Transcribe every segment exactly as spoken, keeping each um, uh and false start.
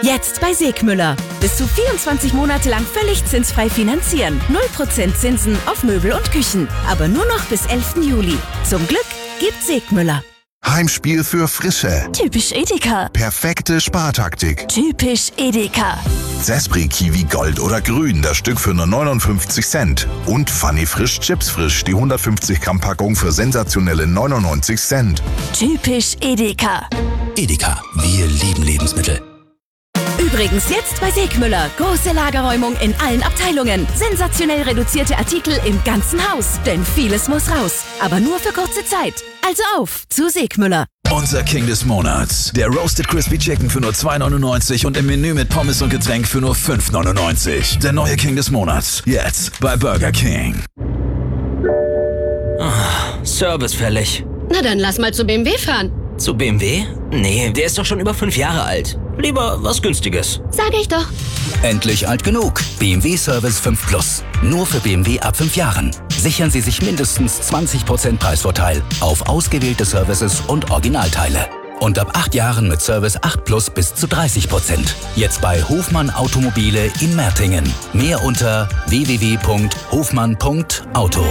Jetzt bei Segmüller. Bis zu vierundzwanzig Monate lang völlig zinsfrei finanzieren. null Prozent Zinsen auf Möbel und Küchen. Aber nur noch bis elften Juli. Zum Glück gibt Segmüller. Heimspiel für Frische. Typisch Edeka. Perfekte Spartaktik. Typisch Edeka. Zespri Kiwi Gold oder Grün, das Stück für nur neunundfünfzig Cent. Und Funny Frisch Chips Frisch, die hundertfünfzig Gramm Packung für sensationelle neunundneunzig Cent. Typisch Edeka. Edeka, wir lieben Lebensmittel. Übrigens jetzt bei Segmüller. Große Lagerräumung in allen Abteilungen. Sensationell reduzierte Artikel im ganzen Haus. Denn vieles muss raus. Aber nur für kurze Zeit. Also auf zu Segmüller. Unser King des Monats. Der Roasted Crispy Chicken für nur zwei neunundneunzig und im Menü mit Pommes und Getränk für nur fünf neunundneunzig. Der neue King des Monats. Jetzt bei Burger King. Oh, Service fällig. Na dann lass mal zu B M W fahren. Zu B M W? Nee, der ist doch schon über fünf Jahre alt. Lieber was Günstiges. Sag ich doch. Endlich alt genug. B M W Service fünf Plus. Nur für B M W ab fünf Jahren. Sichern Sie sich mindestens zwanzig Prozent Preisvorteil auf ausgewählte Services und Originalteile. Und ab acht Jahren mit Service acht Plus bis zu dreißig Prozent. Jetzt bei Hofmann Automobile in Mertingen. Mehr unter w w w punkt hofmann punkt auto.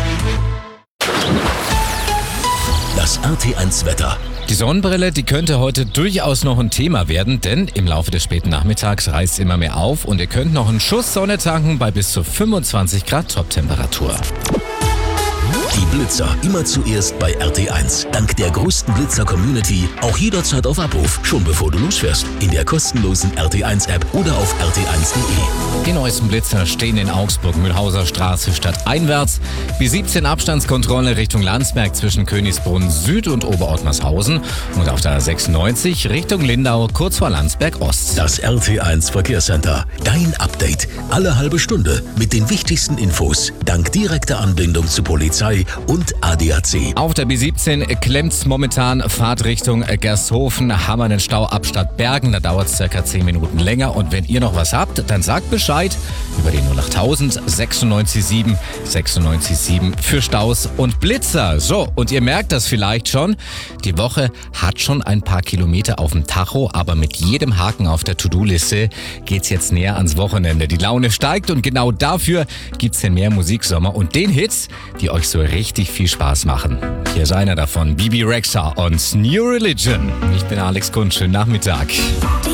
Das R T eins Wetter. Die Sonnenbrille, die könnte heute durchaus noch ein Thema werden, denn im Laufe des späten Nachmittags reißt es immer mehr auf und ihr könnt noch einen Schuss Sonne tanken bei bis zu fünfundzwanzig Grad Toptemperatur. Die Blitzer immer zuerst bei R T eins. Dank der größten Blitzer-Community auch jederzeit auf Abruf, schon bevor du losfährst. In der kostenlosen R T eins App oder auf r t eins punkt de. Die neuesten Blitzer stehen in Augsburg, Mühlhauser Straße stadteinwärts. B siebzehn Abstandskontrolle Richtung Landsberg zwischen Königsbrunn Süd und Oberottmarshausen. Und auf der sechsundneunzig Richtung Lindau kurz vor Landsberg Ost. Das R T eins Verkehrscenter. Dein Update. Alle halbe Stunde mit den wichtigsten Infos. Dank direkter Anbindung zu Polizei und A D A C. Auf der B siebzehn klemmt's momentan Fahrtrichtung Gersthofen, Hammernen Stau ab Stadtbergen. Da dauert es circa zehn Minuten länger. Und wenn ihr noch was habt, dann sagt Bescheid über die null acht null null sechsundneunzig sieben sechsundneunzig sieben für Staus und Blitzer. So, und ihr merkt das vielleicht schon. Die Woche hat schon ein paar Kilometer auf dem Tacho, aber mit jedem Haken auf der To-Do-Liste geht's jetzt näher ans Wochenende. Die Laune steigt und genau dafür gibt's den mehr Musiksommer und den Hits, die euch so richtig viel Spaß machen. Hier ist einer davon, Bibi Rexha und New Religion. Ich bin Alex Kunz, schönen Nachmittag.